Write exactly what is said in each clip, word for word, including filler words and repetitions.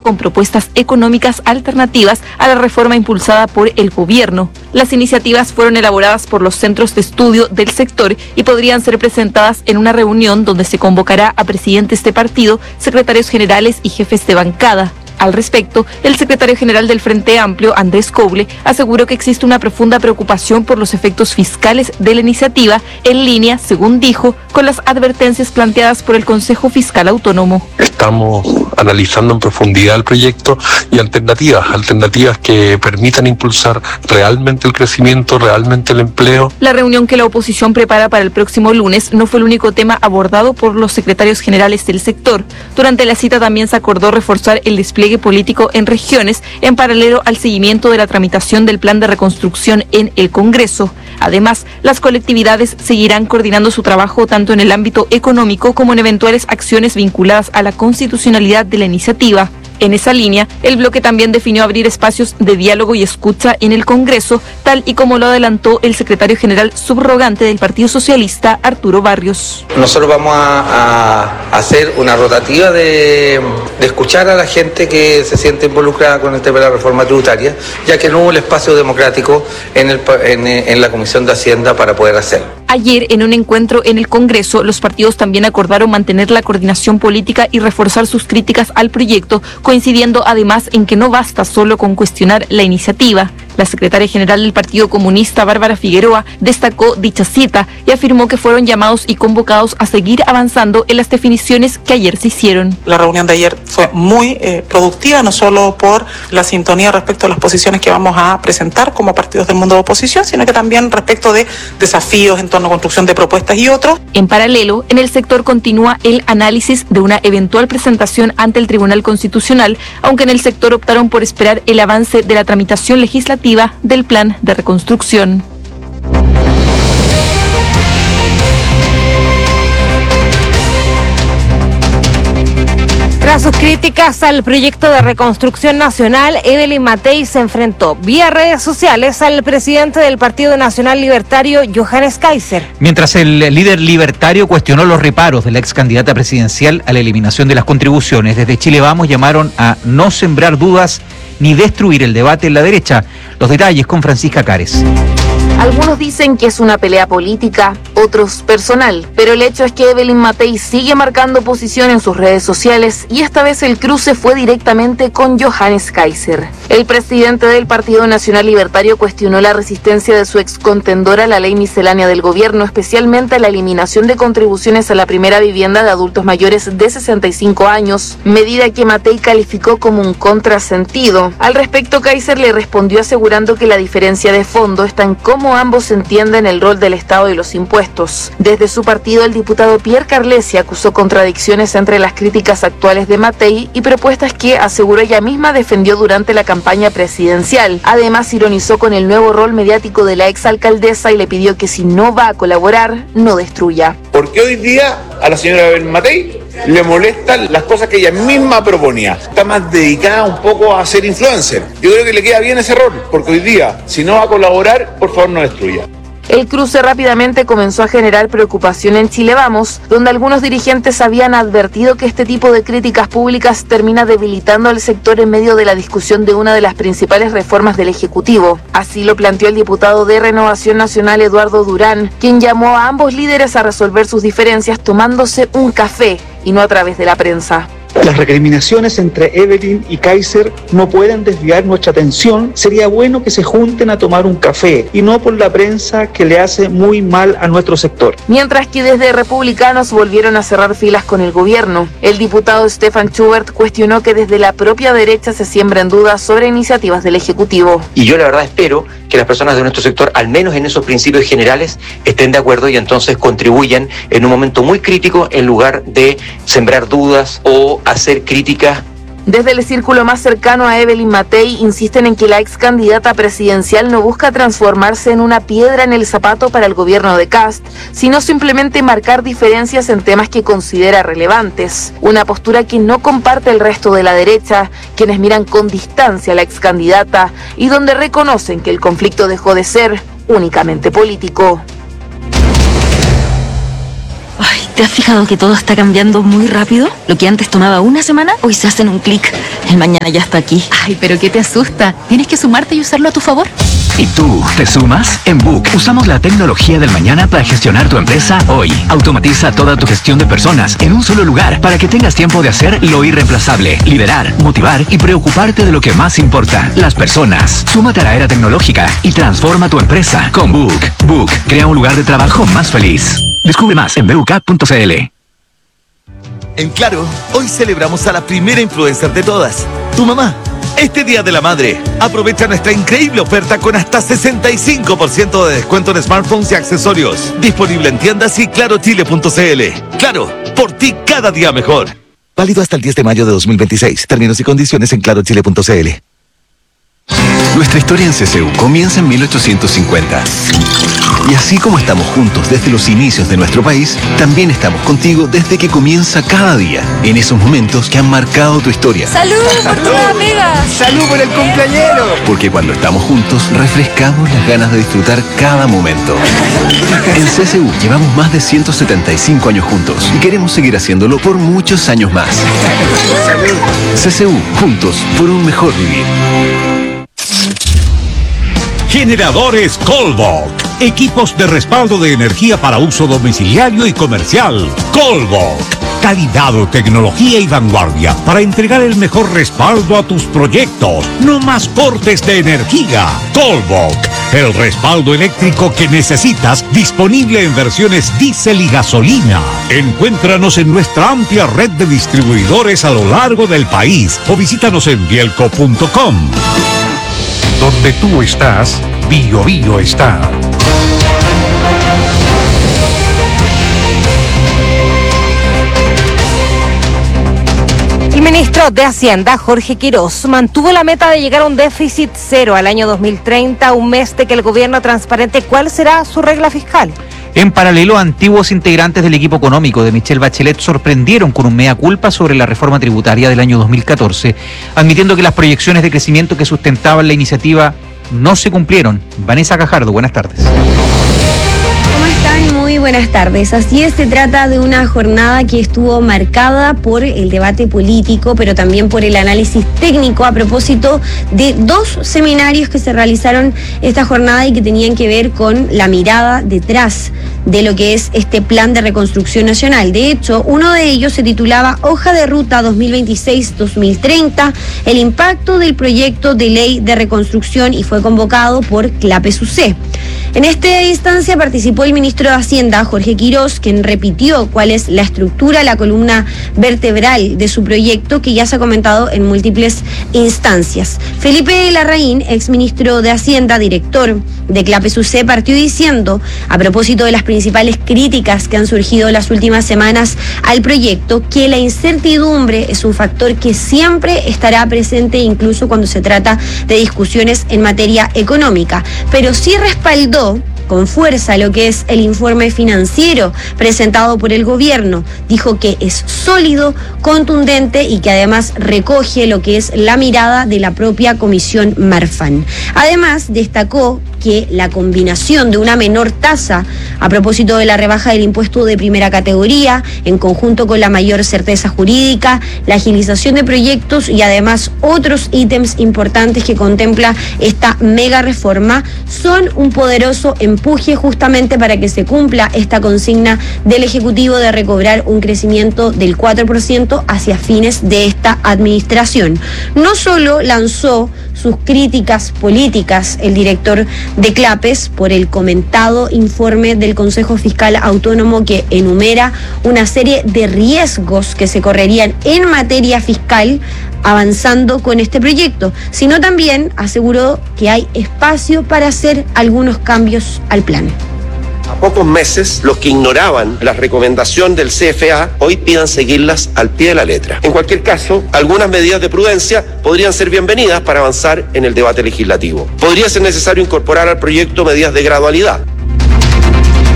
con propuestas económicas alternativas a la reforma impulsada por el gobierno. Las iniciativas fueron elaboradas por los centros de estudio del sector y podrían ser presentadas en una reunión donde se convocará a presidentes de partido, secretarios generales y jefes de bancada. Al respecto, el secretario general del Frente Amplio, Andrés Coble, aseguró que existe una profunda preocupación por los efectos fiscales de la iniciativa, en línea, según dijo, con las advertencias planteadas por el Consejo Fiscal Autónomo. Estamos analizando en profundidad el proyecto y alternativas, alternativas que permitan impulsar realmente el crecimiento, realmente el empleo. La reunión que la oposición prepara para el próximo lunes no fue el único tema abordado por los secretarios generales del sector. Durante la cita también se acordó reforzar el despliegue político en regiones en paralelo al seguimiento de la tramitación del plan de reconstrucción en el Congreso. Además, las colectividades seguirán coordinando su trabajo tanto en el ámbito económico como en eventuales acciones vinculadas a la constitucionalidad de la iniciativa. En esa línea, el bloque también definió abrir espacios de diálogo y escucha en el Congreso, tal y como lo adelantó el secretario general subrogante del Partido Socialista, Arturo Barrios. Nosotros vamos a, a hacer una rotativa de, de escuchar a la gente que se siente involucrada con el tema de la reforma tributaria, ya que no hubo el espacio democrático en, el, en, en la Comisión de Hacienda para poder hacerlo. Ayer, en un encuentro en el Congreso, los partidos también acordaron mantener la coordinación política y reforzar sus críticas al proyecto, coincidiendo además en que no basta solo con cuestionar la iniciativa. La secretaria general del Partido Comunista, Bárbara Figueroa, destacó dicha cita y afirmó que fueron llamados y convocados a seguir avanzando en las definiciones que ayer se hicieron. La reunión de ayer fue muy eh, productiva, no solo por la sintonía respecto a las posiciones que vamos a presentar como partidos del mundo de oposición, sino que también respecto de desafíos en torno a construcción de propuestas y otros. En paralelo, en el sector continúa el análisis de una eventual presentación ante el Tribunal Constitucional, aunque en el sector optaron por esperar el avance de la tramitación legislativa del plan de reconstrucción. Tras sus críticas al proyecto de reconstrucción nacional, Evelyn Matei se enfrentó vía redes sociales al presidente del Partido Nacional Libertario, Johannes Kaiser. Mientras el líder libertario cuestionó los reparos de la ex candidata presidencial a la eliminación de las contribuciones, desde Chile Vamos llamaron a no sembrar dudas ni destruir el debate en la derecha. Los detalles con Francisca Cares. Algunos dicen que es una pelea política, otros personal, pero el hecho es que Evelyn Matei sigue marcando posición en sus redes sociales y esta vez el cruce fue directamente con Johannes Kaiser. El presidente del Partido Nacional Libertario cuestionó la resistencia de su ex contendora a la ley miscelánea del gobierno, especialmente a la eliminación de contribuciones a la primera vivienda de adultos mayores de sesenta y cinco años, medida que Matei calificó como un contrasentido. Al respecto, Kaiser le respondió asegurando que la diferencia de fondo está en cómo ambos entienden el rol del Estado y los impuestos. Desde su partido, el diputado Pierre Carlesi acusó contradicciones entre las críticas actuales de Matei y propuestas que, aseguró ella misma, defendió durante la campaña presidencial. Además, ironizó con el nuevo rol mediático de la exalcaldesa y le pidió que si no va a colaborar, no destruya. Porque hoy día a la señora Evelyn Matei le molestan las cosas que ella misma proponía. Está más dedicada un poco a ser influencer. Yo creo que le queda bien ese rol, porque hoy día, si no va a colaborar, por favor no destruya. El cruce rápidamente comenzó a generar preocupación en Chile Vamos, donde algunos dirigentes habían advertido que este tipo de críticas públicas termina debilitando al sector en medio de la discusión de una de las principales reformas del Ejecutivo. Así lo planteó el diputado de Renovación Nacional, Eduardo Durán, quien llamó a ambos líderes a resolver sus diferencias tomándose un café y no a través de la prensa. Las recriminaciones entre Evelyn y Kaiser no pueden desviar nuestra atención. Sería bueno que se junten a tomar un café y no por la prensa que le hace muy mal a nuestro sector. Mientras que desde Republicanos volvieron a cerrar filas con el gobierno. El diputado Stefan Schubert cuestionó que desde la propia derecha se siembren dudas sobre iniciativas del Ejecutivo. Y yo la verdad espero que las personas de nuestro sector, al menos en esos principios generales, estén de acuerdo y entonces contribuyan en un momento muy crítico en lugar de sembrar dudas o hacer críticas. Desde el círculo más cercano a Evelyn Matei insisten en que la ex candidata presidencial no busca transformarse en una piedra en el zapato para el gobierno de Kast, sino simplemente marcar diferencias en temas que considera relevantes. Una postura que no comparte el resto de la derecha, quienes miran con distancia a la ex candidata y donde reconocen que el conflicto dejó de ser únicamente político. Ay, ¿Te has fijado que todo está cambiando muy rápido? Lo que antes tomaba una semana, hoy se hace en un clic. El mañana ya está aquí. Ay, pero ¿qué te asusta? Tienes que sumarte y usarlo a tu favor. ¿Y tú, te sumas? En Book usamos la tecnología del mañana para gestionar tu empresa hoy. Automatiza toda tu gestión de personas en un solo lugar para que tengas tiempo de hacer lo irreemplazable, liderar, motivar y preocuparte de lo que más importa, las personas. Súmate a la era tecnológica y transforma tu empresa con Book. Book crea un lugar de trabajo más feliz. Descubre más en b u k punto c l. En Claro, hoy celebramos a la primera influencer de todas, tu mamá. Este Día de la Madre, aprovecha nuestra increíble oferta con hasta sesenta y cinco por ciento de descuento en smartphones y accesorios. Disponible en tiendas y claro chile punto c l. Claro, por ti cada día mejor. Válido hasta el diez de mayo de dos mil veintiséis. Términos y condiciones en claro chile punto c l. Nuestra historia en C C U comienza en mil ochocientos cincuenta. Y así como estamos juntos desde los inicios de nuestro país, también estamos contigo desde que comienza cada día, en esos momentos que han marcado tu historia. ¡Salud por tus amigas! ¡Salud por el cumpleañero! Porque cuando estamos juntos, refrescamos las ganas de disfrutar cada momento. En C C U llevamos más de ciento setenta y cinco años juntos y queremos seguir haciéndolo por muchos años más. C C U, juntos por un mejor vivir. Generadores Colbok. Equipos de respaldo de energía para uso domiciliario y comercial. Colbok. Calidad, tecnología y vanguardia para entregar el mejor respaldo a tus proyectos. No más cortes de energía. Colbok. El respaldo eléctrico que necesitas, disponible en versiones diésel y gasolina. Encuéntranos en nuestra amplia red de distribuidores a lo largo del país o visítanos en bielco punto com. Donde tú estás, Bio Bio está. El ministro de Hacienda, Jorge Quirós, mantuvo la meta de llegar a un déficit cero al año dos mil treinta, un mes de que el gobierno transparente cuál será su regla fiscal. En paralelo, antiguos integrantes del equipo económico de Michelle Bachelet sorprendieron con un mea culpa sobre la reforma tributaria del año dos mil catorce, admitiendo que las proyecciones de crecimiento que sustentaban la iniciativa no se cumplieron. Vanessa Cajardo, buenas tardes. ¿Cómo están? Muy buenas tardes. Así es, se trata de una jornada que estuvo marcada por el debate político, pero también por el análisis técnico a propósito de dos seminarios que se realizaron esta jornada y que tenían que ver con la mirada detrás de lo que es este plan de reconstrucción nacional. De hecho, uno de ellos se titulaba Hoja de Ruta dos mil veintiséis dos mil treinta, el impacto del proyecto de ley de reconstrucción, y fue convocado por CLAPES U C. En esta instancia participó el ministro de Hacienda, Jorge Quirós, quien repitió cuál es la estructura, la columna vertebral de su proyecto, que ya se ha comentado en múltiples instancias. Felipe Larraín, exministro de Hacienda, director de CLAPES U C, partió diciendo, a propósito de las principales críticas que han surgido las últimas semanas al proyecto, que la incertidumbre es un factor que siempre estará presente, incluso cuando se trata de discusiones en materia económica, pero sí respaldó con fuerza lo que es el informe financiero presentado por el gobierno. Dijo que es sólido, contundente y que además recoge lo que es la mirada de la propia Comisión Marfan. Además, destacó que la combinación de una menor tasa a propósito de la rebaja del impuesto de primera categoría, en conjunto con la mayor certeza jurídica, la agilización de proyectos y además otros ítems importantes que contempla esta mega reforma, son un poderoso empuje justamente para que se cumpla esta consigna del Ejecutivo de recobrar un crecimiento del cuatro por ciento hacia fines de esta administración. No solo lanzó sus críticas políticas el director de CLAPES por el comentado informe del Consejo Fiscal Autónomo, que enumera una serie de riesgos que se correrían en materia fiscal avanzando con este proyecto, sino también aseguró que hay espacio para hacer algunos cambios al plan. A pocos meses, los que ignoraban la recomendación del C F A hoy pidan seguirlas al pie de la letra. En cualquier caso, algunas medidas de prudencia podrían ser bienvenidas para avanzar en el debate legislativo. Podría ser necesario incorporar al proyecto medidas de gradualidad.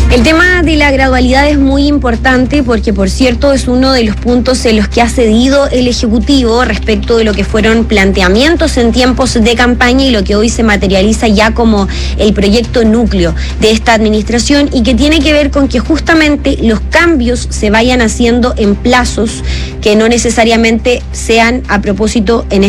El tema de la gradualidad es muy importante porque, por cierto, es uno de los puntos en los que ha cedido el Ejecutivo respecto de lo que fueron planteamientos en tiempos de campaña y lo que hoy se materializa ya como el proyecto núcleo de esta administración, y que tiene que ver con que justamente los cambios se vayan haciendo en plazos que no necesariamente sean a propósito en